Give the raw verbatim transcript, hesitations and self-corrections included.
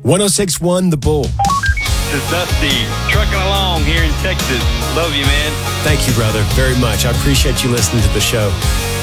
one oh six point one The Bull. This is Dusty, trucking along here in Texas. Love you, man. Thank you, brother, very much. I appreciate you listening to the show.